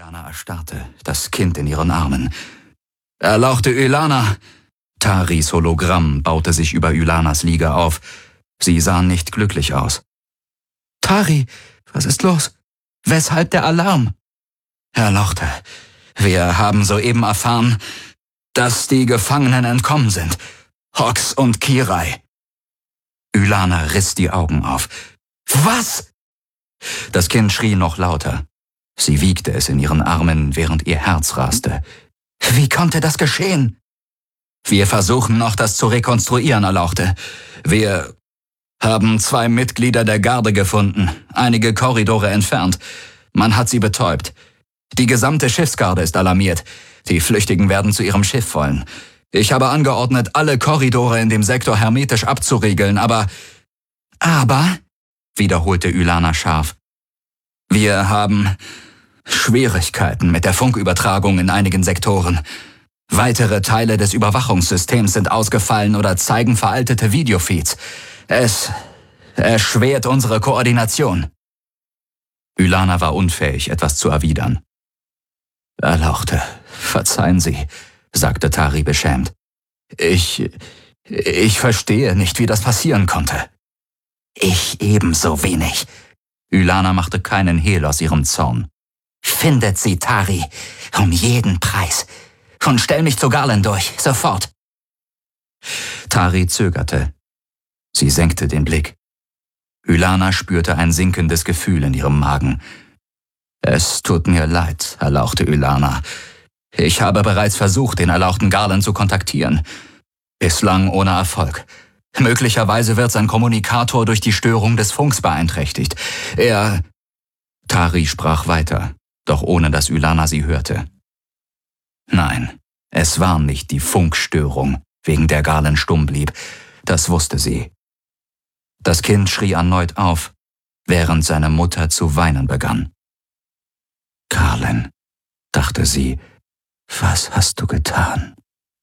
Ylana erstarrte, das Kind in ihren Armen. »Erlauchte Ylana!« Taris Hologramm baute sich über Ylanas Liege auf. Sie sah nicht glücklich aus. »Tari, was ist los? Weshalb der Alarm?« »Erlauchte, wir haben soeben erfahren, dass die Gefangenen entkommen sind. Hox und Kirai.« Ylana riss die Augen auf. »Was?« Das Kind schrie noch lauter. Sie wiegte es in ihren Armen, während ihr Herz raste. »Wie konnte das geschehen?« »Wir versuchen noch, das zu rekonstruieren, Erlauchte. Wir haben 2 Mitglieder der Garde gefunden, einige Korridore entfernt. Man hat sie betäubt. Die gesamte Schiffsgarde ist alarmiert. Die Flüchtigen werden zu ihrem Schiff wollen. Ich habe angeordnet, alle Korridore in dem Sektor hermetisch abzuriegeln, aber, wiederholte Ylana scharf. Wir haben Schwierigkeiten mit der Funkübertragung in einigen Sektoren. Weitere Teile des Überwachungssystems sind ausgefallen oder zeigen veraltete Videofeeds. Es erschwert unsere Koordination.« Ylana war unfähig, etwas zu erwidern. »Erlauchte, verzeihen Sie«, sagte Tari beschämt. Ich verstehe nicht, wie das passieren konnte.« »Ich ebenso wenig.« Ylana machte keinen Hehl aus ihrem Zorn. »Findet sie, Tari, um jeden Preis. Und stell mich zu Garland durch, sofort.« Tari zögerte. Sie senkte den Blick. Ylana spürte ein sinkendes Gefühl in ihrem Magen. »Es tut mir leid«, erlauchte Ylana. »Ich habe bereits versucht, den erlauchten Garland zu kontaktieren. Bislang ohne Erfolg. Möglicherweise wird sein Kommunikator durch die Störung des Funks beeinträchtigt. Tari sprach weiter, doch ohne dass Ylana sie hörte. Nein, es war nicht die Funkstörung, wegen der Garland stumm blieb. Das wusste sie. Das Kind schrie erneut auf, während seine Mutter zu weinen begann. »Garland«, dachte sie, »was hast du getan?«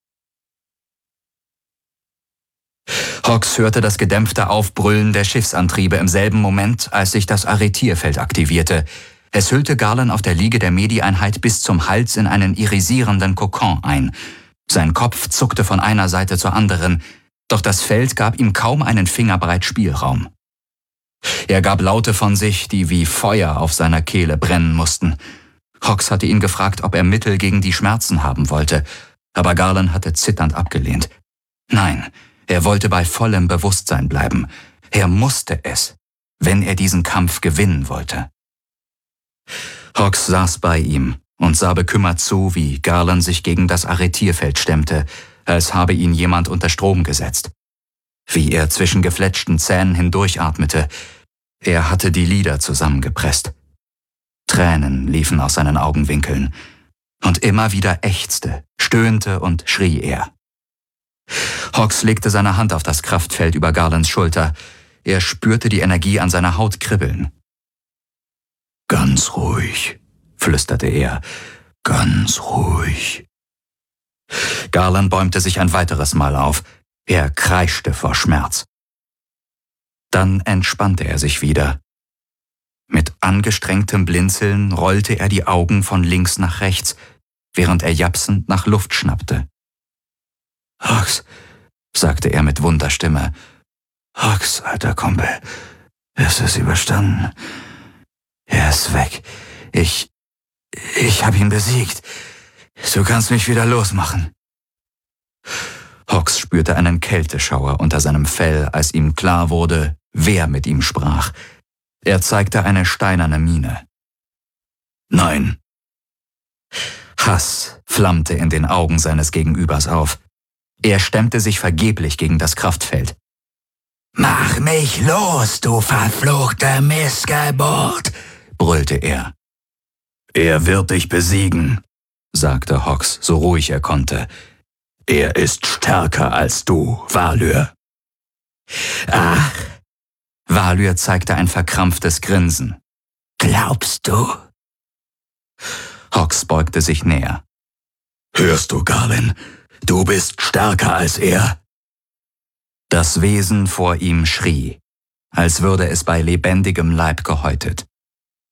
Hox hörte das gedämpfte Aufbrüllen der Schiffsantriebe im selben Moment, als sich das Arretierfeld aktivierte. Es hüllte Garland auf der Liege der Medi-Einheit bis zum Hals in einen irisierenden Kokon ein. Sein Kopf zuckte von einer Seite zur anderen, doch das Feld gab ihm kaum einen Fingerbreit Spielraum. Er gab Laute von sich, die wie Feuer auf seiner Kehle brennen mussten. Hox hatte ihn gefragt, ob er Mittel gegen die Schmerzen haben wollte, aber Garland hatte zitternd abgelehnt. Nein, er wollte bei vollem Bewusstsein bleiben. Er musste es, wenn er diesen Kampf gewinnen wollte. Hox saß bei ihm und sah bekümmert zu, wie Garland sich gegen das Arretierfeld stemmte, als habe ihn jemand unter Strom gesetzt. Wie er zwischen gefletschten Zähnen hindurchatmete. Er hatte die Lider zusammengepresst. Tränen liefen aus seinen Augenwinkeln. Und immer wieder ächzte, stöhnte und schrie er. Hox legte seine Hand auf das Kraftfeld über Garlands Schulter. Er spürte die Energie an seiner Haut kribbeln. »Ganz ruhig«, flüsterte er, »ganz ruhig.« Garland bäumte sich ein weiteres Mal auf. Er kreischte vor Schmerz. Dann entspannte er sich wieder. Mit angestrengtem Blinzeln rollte er die Augen von links nach rechts, während er japsend nach Luft schnappte. »Hox«, sagte er mit Wunderstimme. »Hox, alter Kumpel, es ist überstanden. Er ist weg. Ich habe ihn besiegt. Du kannst mich wieder losmachen.« Hox spürte einen Kälteschauer unter seinem Fell, als ihm klar wurde, wer mit ihm sprach. Er zeigte eine steinerne Miene. »Nein.« Hass flammte in den Augen seines Gegenübers auf. Er stemmte sich vergeblich gegen das Kraftfeld. »Mach mich los, du verfluchte Missgeburt«, brüllte er. »Er wird dich besiegen«, sagte Hox, so ruhig er konnte. »Er ist stärker als du, Valyr.« »Ach«, Valyr zeigte ein verkrampftes Grinsen. »Glaubst du?« Hox beugte sich näher. »Hörst du, Garland? Du bist stärker als er.« Das Wesen vor ihm schrie, als würde es bei lebendigem Leib gehäutet.